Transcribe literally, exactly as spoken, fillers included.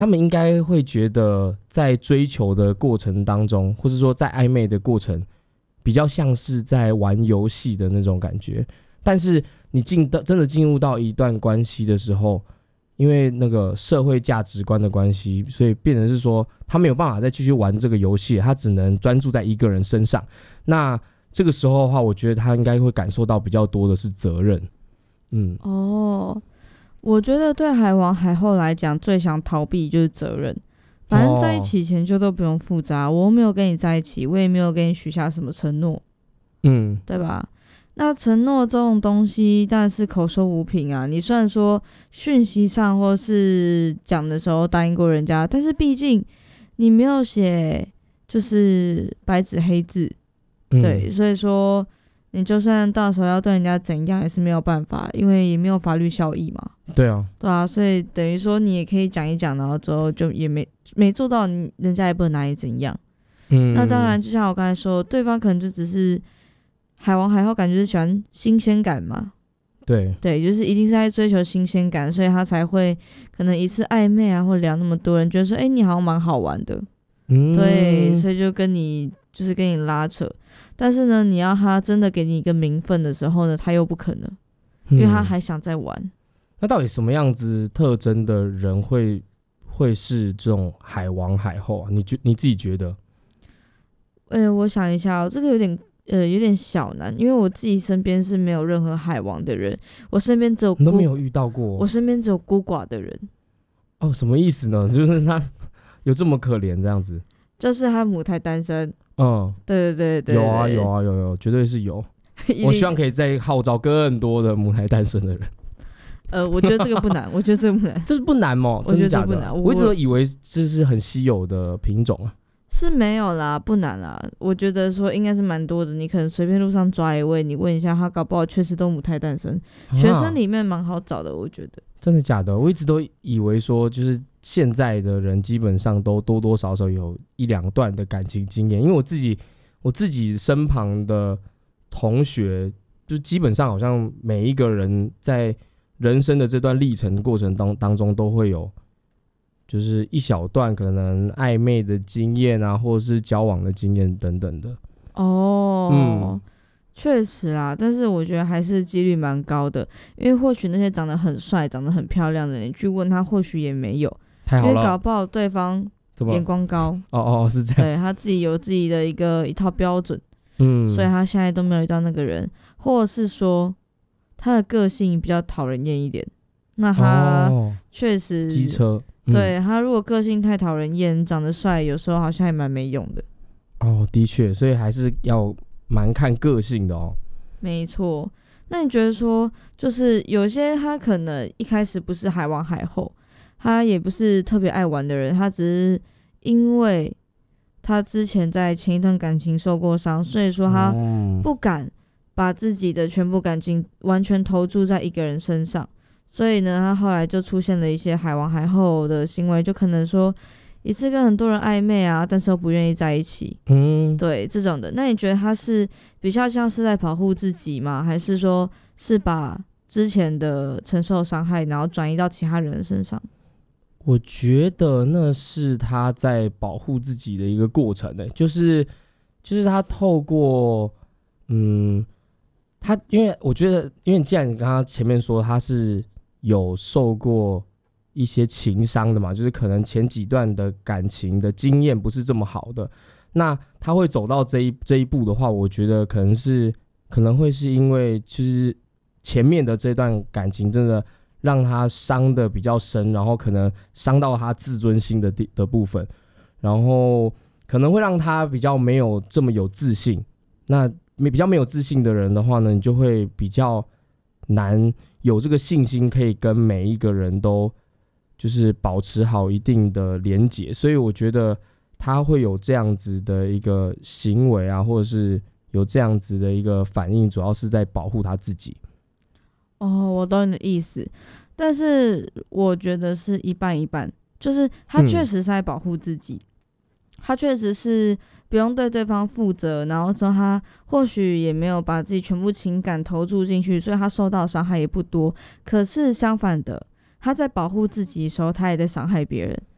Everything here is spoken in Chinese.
他们应该会觉得在追求的过程当中，或是说在暧昧的过程，比较像是在玩游戏的那种感觉。但是你进的真的进入到一段关系的时候，因为那个社会价值观的关系，所以变成是说他没有办法再继续玩这个游戏，他只能专注在一个人身上。那这个时候的话，我觉得他应该会感受到比较多的是责任。嗯， 哦，我觉得对海王海后来讲，最想逃避就是责任。反正在一起前就都不用负责、哦、我没有跟你在一起，我也没有跟你许下什么承诺， 嗯， 对吧？那承诺这种东西当然是口说无凭啊。你虽然说讯息上或是讲的时候答应过人家，但是毕竟你没有写就是白纸黑字， 嗯对，所以说你就算到时候要对人家怎样也是没有办法，因为也没有法律效益嘛。 对啊， 对啊，所以等于说你也可以讲一讲，然后之后就也没没做到，人家也不能拿你怎样。 嗯， 那当然，就像我刚才说，对方可能就只是海王海后，感觉是喜欢新鲜感嘛。 对对，就是一定是在追求新鲜感，所以他才会可能一次暧昧啊，或聊那么多人，觉得说，哎、欸，你好像蛮好玩的。 嗯， 对，所以就跟你就是跟你拉扯。但是呢，你要他真的给你一个名分的时候呢，他又不可能，因为他还想再玩。 嗯，那到底什么样子特征的人会会是这种海王海后啊？你觉你自己觉得？ 呃，我想一下、哦，这个有点呃有点小难，因为我自己身边是没有任何海王的人，我身边只有你都没有遇到过， 我身边只有孤寡的人。 哦，什么意思呢？就是他有这么可怜这样子？ 就是他母胎单身。 嗯， 对对对对， 有啊有啊有有，绝对是有。我希望可以再号召更多的母胎单身的人。 呃，我觉得这个不难，我觉得这个不难， 这是不难吗？ 我觉得这个不难。 我, 我一直都以为这是很稀有的品种啊。 是没有啦，不难啦。我觉得说应该是蛮多的，你可能随便路上抓一位，你问一下他，搞不好确实都母胎单身。啊、学生里面蛮好找的，我觉得。 真的假的？我一直都以为说，就是现在的人基本上都多多少少有一两段的感情经验，因为我自己我自己身旁的同学，就基本上好像每一个人在人生的这段历程过程当当中都会有，就是一小段可能暧昧的经验啊，或者是交往的经验等等的。 哦，嗯，确实啦，但是我觉得还是几率蛮高的，因为或许那些长得很帅、长得很漂亮的人，你去问他，或许也没有， 太好了， 因为搞不好对方眼光高。 哦哦，是这样， 对，他自己有自己的一个一套标准， 嗯， 所以他现在都没有遇到那个人，或者是说他的个性比较讨人厌一点，那他确实机车。 嗯、对，他如果个性太讨人厌，长得帅，有时候好像也蛮没用的。 哦，的确，所以还是要蛮看个性的哦。 没错，那你觉得说，就是有些他可能一开始不是海王海后，他也不是特别爱玩的人，他只是因为他之前在前一段感情受过伤，所以说他不敢把自己的全部感情完全投注在一个人身上。所以呢，他后来就出现了一些海王海后的行为，就可能说一次跟很多人暧昧啊，但是又不愿意在一起，嗯，对这种的。那你觉得他是比较像是在保护自己吗？还是说是把之前的承受伤害，然后转移到其他人的身上？ 我觉得那是他在保护自己的一个过程的、欸，就是就是他透过嗯，他因为我觉得，因为既然你刚刚前面说他是有受过一些情伤的嘛，就是可能前几段的感情的经验不是这么好的，那他会走到这一这一步的话，我觉得可能是可能会是因为就是前面的这段感情真的让他伤的比较深，然后可能伤到他自尊心的的部分，然后可能会让他比较没有这么有自信。那比较没有自信的人的话呢，你就会比较难有这个信心可以跟每一个人都就是保持好一定的连结，所以我觉得他会有这样子的一个行为啊，或者是有这样子的一个反应，主要是在保护他自己。 哦，我懂你的意思，但是我觉得是一半一半，就是他确实是在保护自己，嗯、他确实是不用对对方负责，然后之后他或许也没有把自己全部情感投注进去，所以他受到伤害也不多。可是相反的，他在保护自己的时候，他也在伤害别人。